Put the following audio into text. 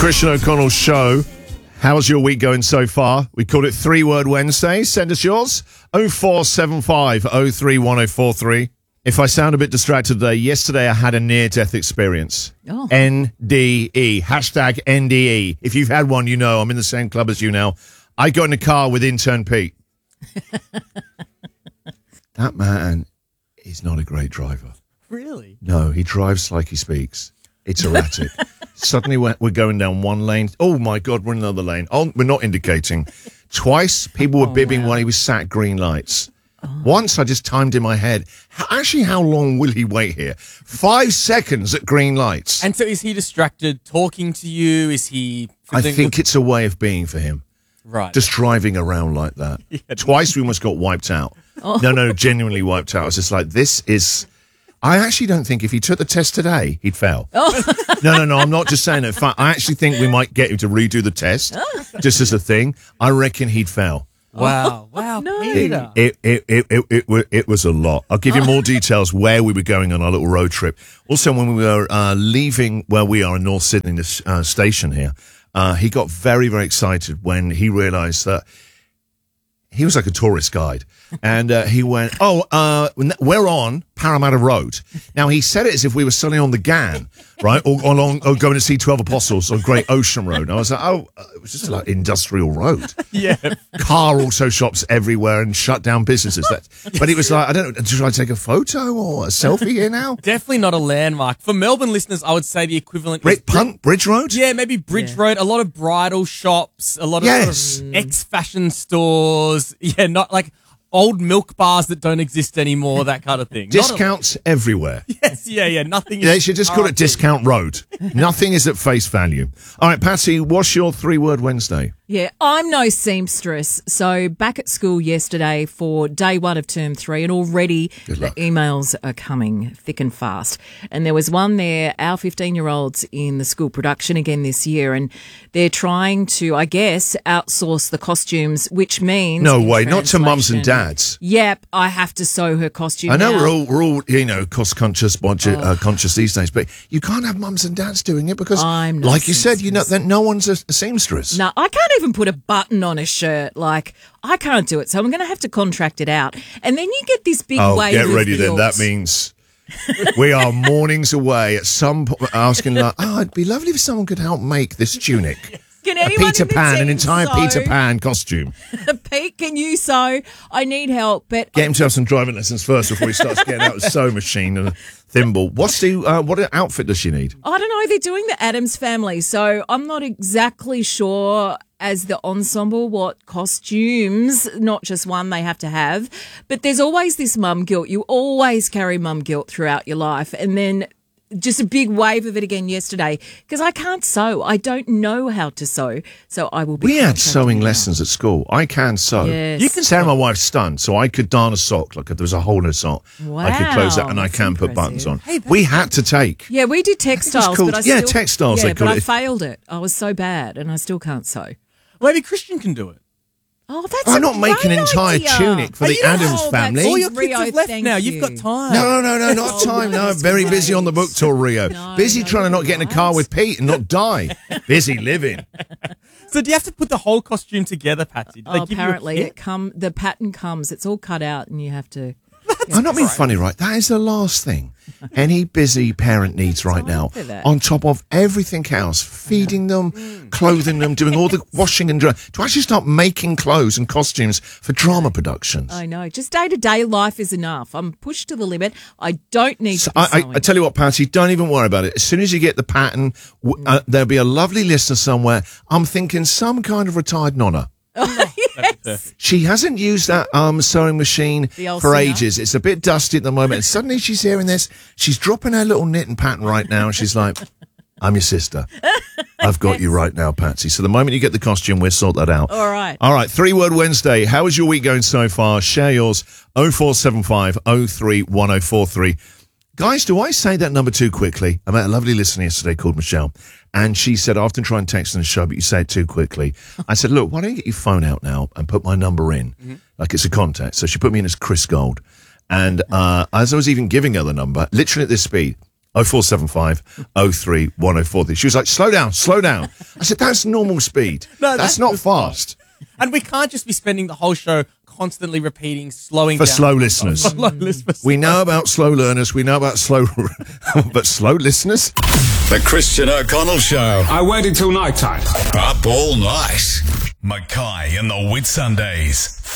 Christian O'Connell Show. How's your week going so far? We called it 3-Word Wednesday. Send us yours. 0475 031043. If I sound a bit distracted today, yesterday I had a near-death experience. Oh. NDE. Hashtag NDE. If you've had one, you know I'm in the same club as you now. I got in the car with intern Pete. That man is not a great driver. Really? No, he drives like he speaks. It's erratic. Suddenly we're going down one lane. Oh, my God, we're in another lane. Oh, we're not indicating. Twice, people were bibbing while he was sat at green lights. Once, I just timed in my head. Actually, how long will he wait here? 5 seconds at green lights. And so is he distracted talking to you? Is he... I think it's a way of being for him. Right. Just driving around like that. Yeah. Twice, we almost got wiped out. Oh. No, genuinely wiped out. I was just like, this is... I actually don't think if he took the test today, he'd fail. Oh. No, I'm not just saying it. I actually think we might get him to redo the test, just as a thing. I reckon he'd fail. Wow, no. Peter. It was a lot. I'll give you more details where we were going on our little road trip. Also, when we were leaving where we are in North Sydney, this station here, he got very, very excited when he realised that he was like a tourist guide. And he went, we're on Parramatta Road. Now, he said it as if we were suddenly on the Ghan, right? Or going to see 12 Apostles on Great Ocean Road. And I was like, it was just like industrial road. Yeah. Car auto shops everywhere and shut down businesses. But it was like, I don't know, should I take a photo or a selfie here now? Definitely not a landmark. For Melbourne listeners, I would say the equivalent is... Bridge Road? Yeah, maybe Bridge Road. A lot of bridal shops, a lot of sort of ex-fashion stores. Yeah, not like... old milk bars that don't exist anymore, that kind of thing. Discounts everywhere. Yes, yeah. Nothing is... They should just call it Discount Road. Nothing is at face value. All right, Patsy, what's your 3-Word Wednesday? Yeah, I'm no seamstress. So back at school yesterday for day 1 of term 3, and already the emails are coming thick and fast. And there was one there, our 15-year-olds in the school production again this year, and they're trying to, I guess, outsource the costumes, which means... No way, not to mums and dads. Yep, I have to sew her costume. I know we're all cost conscious, conscious these days, but you can't have mums and dads doing it because, like you said, that no one's a seamstress. No, I can't even put a button on a shirt. Like, I can't do it, so I'm going to have to contract it out. And then you get this big wave get of ready guilt. then. That means we are mornings away at some point asking, like, it'd be lovely if someone could help make this tunic. Can anyone Peter Pan, an entire Peter Pan costume. Pete, can you sew? I need help, but get him to have some driving lessons first before he starts getting out a sewing machine and a thimble. What outfit does she need? I don't know. They're doing the Addams Family, so I'm not exactly sure as the ensemble what costumes, not just one, they have to have. But there's always this mum guilt. You always carry mum guilt throughout your life, and then just a big wave of it again yesterday because I can't sew. I don't know how to sew, so I will be... We had sewing lessons at school. I can sew. Yes. You can Sarah, my wife's stunned, so I could darn a sock. Like if there was a hole in a sock, wow, I could close that and I can put buttons on. We had to take. Yeah, we did textiles, but textiles. Yeah, they call but it. I failed it. I was so bad, and I still can't sew. Maybe Christian can do it. Oh, that's I'm not making an entire idea. tunic for the Addams family. All your kids have left now. You've got time. No, not time. No, I'm very busy on the book tour, Rio. Busy trying to not get in a car with Pete and not die. Busy living. So do you have to put the whole costume together, Patsy? Apparently, the pattern comes. It's all cut out, and you have to... I'm not being funny, right? That is the last thing any busy parent needs right now. On top of everything else, feeding them, clothing them, doing all the washing and drying. To actually start making clothes and costumes for drama productions. I know. Just day-to-day life is enough. I'm pushed to the limit. I don't need to be I tell you what, Patsy, don't even worry about it. As soon as you get the pattern, there'll be a lovely listener somewhere. I'm thinking some kind of retired nonna. Yes. She hasn't used that sewing machine for ages. It's a bit dusty at the moment. And suddenly she's hearing this. She's dropping her little knitting pattern right now. And she's like, I'm your sister. I've got you right now, Patsy. So the moment you get the costume, we'll sort that out. All right. 3-Word Wednesday. How is your week going so far? Share yours. 0475 031043. Guys, do I say that number too quickly? I met a lovely listener yesterday called Michelle, and she said, I often try and text on the show, but you say it too quickly. I said, look, why don't you get your phone out now and put my number in, like it's a contact. So she put me in as Chris Gold. And as I was even giving her the number, literally at this speed, 0475 03 104. She was like, slow down. I said, that's normal speed. No, that's not fast. And we can't just be spending the whole show constantly repeating, slowing For down. slow listeners. We know about slow learners. We know about slow, but slow listeners? The Christian O'Connell Show. I waited till night time. Up all night. Mackay and the Whitsundays.